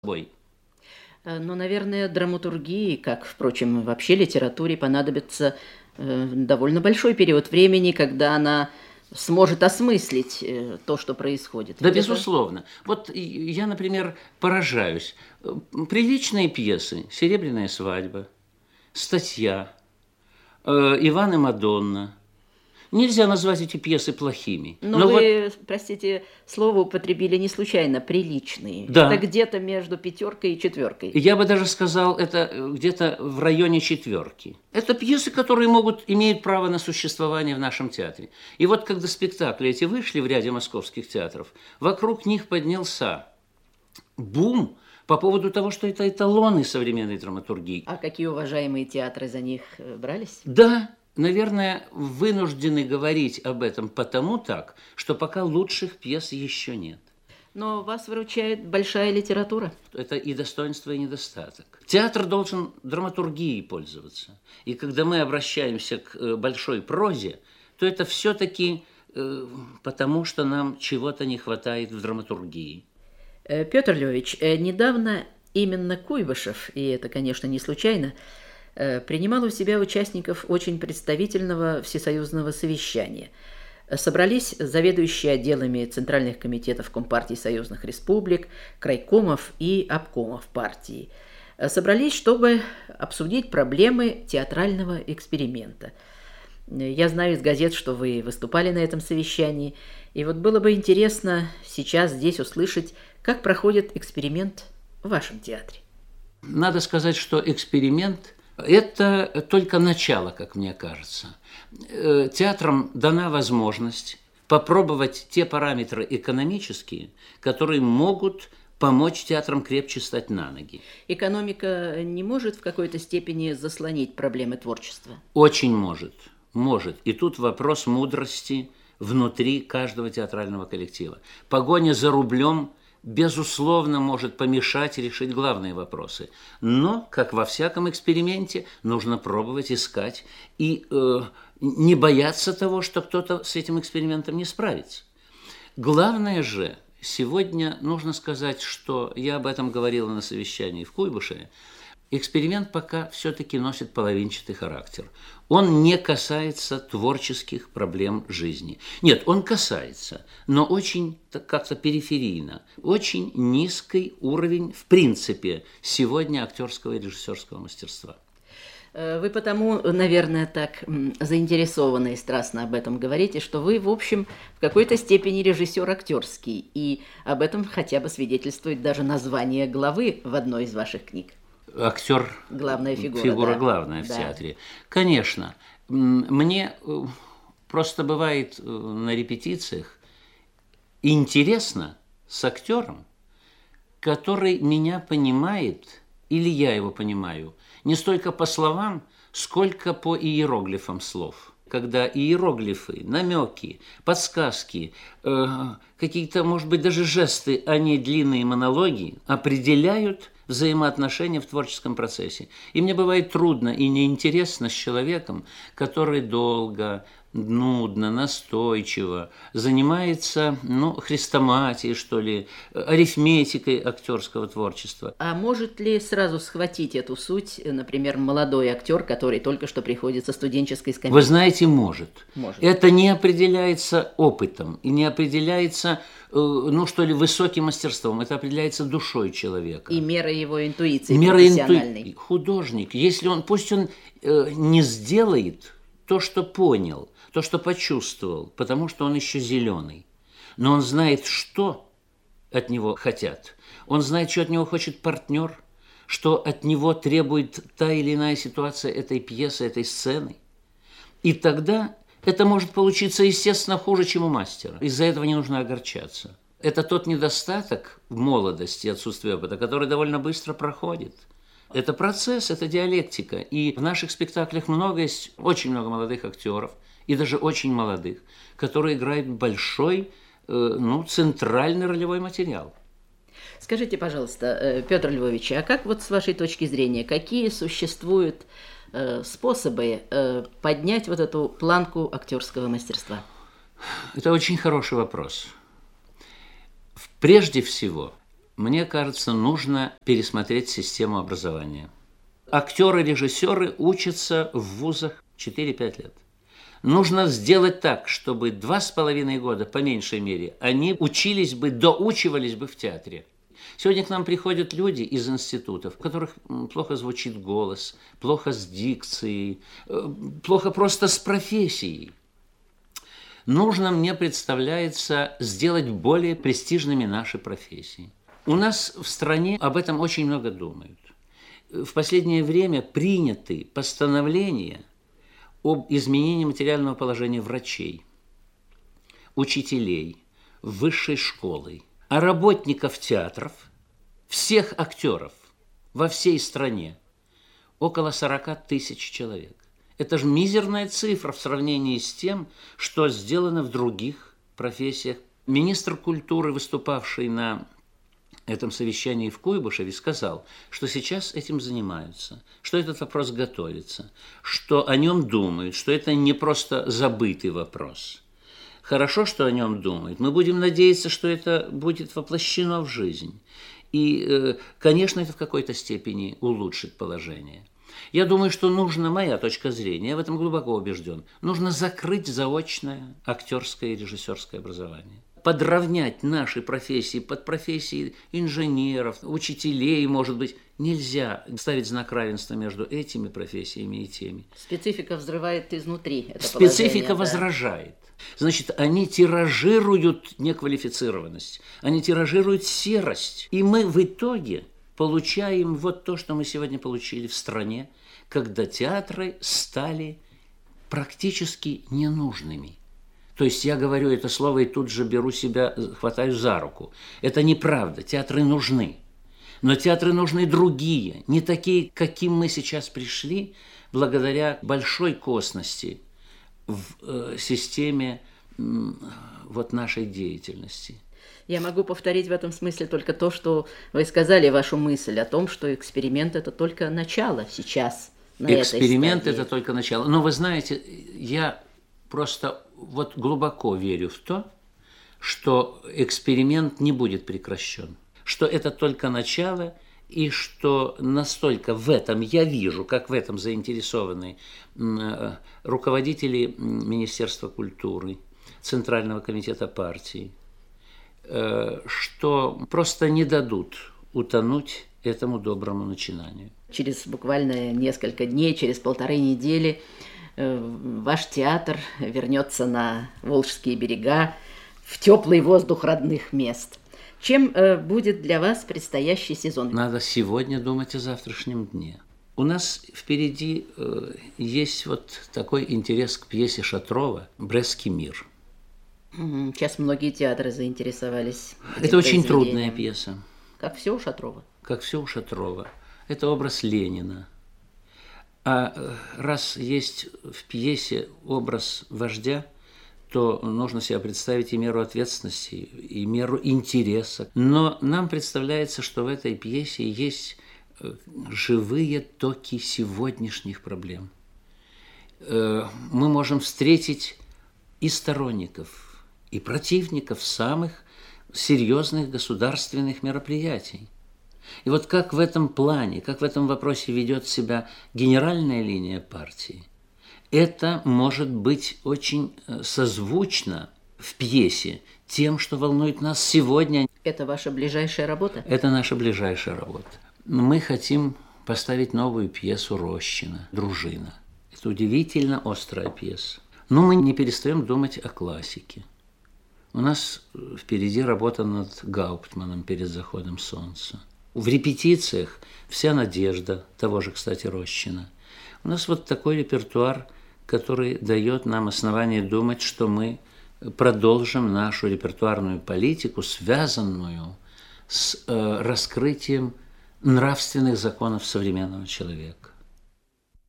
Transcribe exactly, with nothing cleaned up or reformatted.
Бой. Э, Ну, наверное, драматургии, как, впрочем, и вообще литературе, понадобится э, довольно большой период времени, когда она сможет осмыслить э, то, что происходит. Да, Ведь это- безусловно. Вот и я, например, поражаюсь. Э, Приличные пьесы «Серебряная свадьба», «Статья», э, «Иван и Мадонна». Нельзя назвать эти пьесы плохими. Но, Но вот вы, простите, слово употребили не случайно, приличные. Да. Это где-то между пятеркой и четверкой. я бы даже сказал, это э, где-то в районе четверки. Это пьесы, которые могут, имеют право на существование в нашем театре. И вот когда спектакли эти вышли в ряде московских театров, вокруг них поднялся бум по поводу того, что это эталоны современной драматургии. А какие уважаемые театры за них э, брались? Да, наверное, вынуждены говорить об этом потому так, что пока лучших пьес еще нет. Но вас выручает большая литература. Это и достоинство, и недостаток. Театр должен драматургией пользоваться. И когда мы обращаемся к э, большой прозе, то это все-таки э, потому, что нам чего-то не хватает в драматургии. Э, Петр Львович, э, недавно именно Куйбышев, и это, конечно, не случайно, э, принимал у себя участников очень представительного всесоюзного совещания. Э, Собрались заведующие отделами центральных комитетов Компартии союзных республик, крайкомов и обкомов партии. Э, Собрались, чтобы обсудить проблемы театрального эксперимента. Я знаю из газет, что вы выступали на этом совещании, и вот было бы интересно сейчас здесь услышать, как проходит эксперимент в вашем театре. Надо сказать, что эксперимент – это только начало, как мне кажется. Э, Театрам дана возможность попробовать те параметры экономические, которые могут помочь театрам крепче стать на ноги. Экономика не может в какой-то степени заслонить проблемы творчества? Очень может, может. И тут вопрос мудрости внутри каждого театрального коллектива. Погоня за рублем, безусловно, может помешать решить главные вопросы. Но, как во всяком эксперименте, нужно пробовать, искать и э, не бояться того, что кто-то с этим экспериментом не справится. Главное же, сегодня нужно сказать, что я об этом говорила на совещании в Куйбышеве, эксперимент пока все-таки носит половинчатый характер. Он не касается творческих проблем жизни. Нет, он касается, но очень как-то периферийно. Очень низкий уровень, в принципе, сегодня актерского и режиссерского мастерства. Вы потому, наверное, так заинтересованно и страстно об этом говорите, что вы, в общем, в какой-то степени режиссер актерский, и об этом хотя бы свидетельствует даже название главы в одной из ваших книг. Актер, главная фигура, фигура да. главная в Да. театре. Конечно, мне просто бывает на репетициях интересно с актером, который меня понимает, или я его понимаю, не столько по словам, сколько по иероглифам слов. Когда иероглифы, намеки, подсказки, э, какие-то, может быть, даже жесты, а не длинные монологи, определяют взаимоотношения в творческом процессе. И мне бывает трудно и неинтересно с человеком, который долго, нудно, настойчиво занимается, ну, хрестоматией, что ли, арифметикой актерского творчества. А может ли сразу схватить эту суть, например, молодой актер, который только что приходит со студенческой скамьи? Вы знаете, может. Может. Это не определяется опытом и не определяется, э, ну что ли, высоким мастерством. Это определяется душой человека. И мерой его интуиции Мера профессиональной. инту... Художник, если он, пусть он э, не сделает то, что понял, то, что почувствовал, потому что он еще зеленый, но он знает, что от него хотят. Он знает, что от него хочет партнер, что от него требует та или иная ситуация этой пьесы, этой сцены. И тогда это может получиться, естественно, хуже, чем у мастера. Из-за этого не нужно огорчаться. Это тот недостаток в молодости, отсутствие опыта, который довольно быстро проходит. Это процесс, это диалектика. И в наших спектаклях много есть, очень много молодых актеров, и даже очень молодых, которые играют большой, э, ну, центральный ролевой материал. Скажите, пожалуйста, Петр Львович, а как вот с вашей точки зрения, какие существуют э, способы э, поднять вот эту планку актерского мастерства? Это очень хороший вопрос. Прежде всего, Мне кажется, нужно пересмотреть систему образования. Актеры-режиссеры учатся в вузах четыре-пять лет. Нужно сделать так, чтобы два с половиной года, по меньшей мере, они учились бы, доучивались бы в театре. Сегодня к нам приходят люди из институтов, у которых плохо звучит голос, плохо с дикцией, плохо просто с профессией. Нужно, мне представляется, сделать более престижными наши профессии. У нас в стране об этом очень много думают. В последнее время приняты постановления об изменении материального положения врачей, учителей, высшей школы, а работников театров, всех актеров во всей стране около сорока тысяч человек. Это же мизерная цифра в сравнении с тем, что сделано в других профессиях. Министр культуры, выступавший на этом совещании в Куйбышеве, сказал, что сейчас этим занимаются, что этот вопрос готовится, что о нем думают, что это не просто забытый вопрос. Хорошо, что о нем думают. Мы будем надеяться, что это будет воплощено в жизнь. И, конечно, это в какой-то степени улучшит положение. Я думаю, что нужно, моя точка зрения, я в этом глубоко убежден, нужно закрыть заочное актерское и режиссерское образование. Подравнять наши профессии под профессии инженеров, учителей, может быть, нельзя ставить знак равенства между этими профессиями и теми. Специфика взрывает изнутри это Специфика да. возражает. Значит, они тиражируют неквалифицированность, они тиражируют серость. И мы в итоге получаем вот то, что мы сегодня получили в стране, когда театры стали практически ненужными. То есть я говорю это слово и тут же беру себя, хватаю за руку. Это неправда, театры нужны. Но театры нужны другие, не такие, каким мы сейчас пришли, благодаря большой косности в э, системе э, вот нашей деятельности. Я могу повторить в этом смысле только то, что вы сказали, вашу мысль о том, что эксперимент – это только начало сейчас на этой стадии. Эксперимент – это только начало. Но вы знаете, я просто вот глубоко верю в то, что эксперимент не будет прекращен, что это только начало, и что настолько в этом я вижу, как в этом заинтересованы руководители Министерства культуры, Центрального комитета партии, что просто не дадут утонуть этому доброму начинанию. Через буквально несколько дней, через полторы недели ваш театр вернется на Волжские берега, в теплый воздух родных мест. Чем будет для вас предстоящий сезон? Надо сегодня думать о завтрашнем дне. У нас впереди есть вот такой интерес к пьесе Шатрова «Брестский мир». Сейчас многие театры заинтересовались. Это очень трудная пьеса. Как все у Шатрова? Как все у Шатрова. Это образ Ленина. А раз есть в пьесе образ вождя, то нужно себе представить и меру ответственности, и меру интереса. Но нам представляется, что в этой пьесе есть живые токи сегодняшних проблем. Мы можем встретить и сторонников, и противников самых серьезных государственных мероприятий. И вот как в этом плане, как в этом вопросе ведет себя генеральная линия партии, это может быть очень созвучно в пьесе тем, что волнует нас сегодня. Это ваша ближайшая работа? Это наша ближайшая работа. Мы хотим поставить новую пьесу Рощина «Дружина». Это удивительно острая пьеса. Но мы не перестаем думать о классике. У нас впереди работа над Гауптманом перед заходом солнца. В репетициях вся надежда того же, кстати, Рощина. У нас вот такой репертуар, который дает нам основание думать, что мы продолжим нашу репертуарную политику, связанную с э, раскрытием нравственных законов современного человека.